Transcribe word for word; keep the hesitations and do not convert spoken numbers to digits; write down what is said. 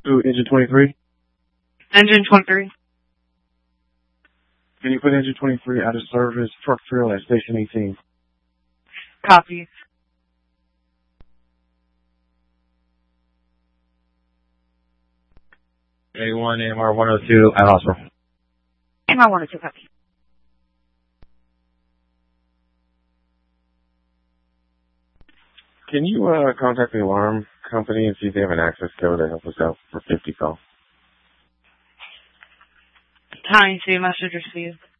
To engine twenty-three? Engine twenty-three. Can you put engine twenty-three out of service, truck trail at station eighteen? Copy. A one, A M R one oh two, at hospital. A M R one oh two, copy. Can you uh, contact the alarm company and see if they have an access code to help us out for fifty call? Tiny, see a message received.